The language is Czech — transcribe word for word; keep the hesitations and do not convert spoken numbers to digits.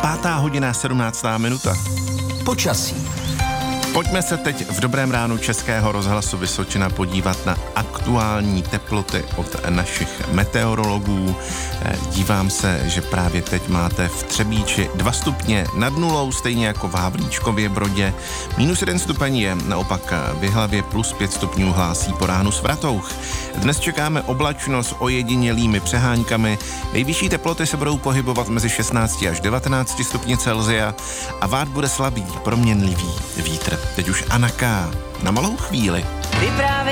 Pátá hodina, sedmnáctá minuta. Počasí. Pojďme se teď v dobrém ránu Českého rozhlasu Vysočina podívat na aktuální teploty od našich meteorologů. Dívám se, že právě teď máte v Třebíči dva stupně nad nulou, stejně jako v Havlíčkově Brodě. Minus jeden stupeň je naopak v Jihlavě, plus pět stupňů hlásí po ránu Svratoch. Dnes čekáme oblačnost s ojedinělými přeháňkami. Nejvyšší teploty se budou pohybovat mezi šestnácti až devatenácti stupni Celsia a vát bude slabý, proměnlivý vítr. Teď už Anna K. na malou chvíli. Vyprávěj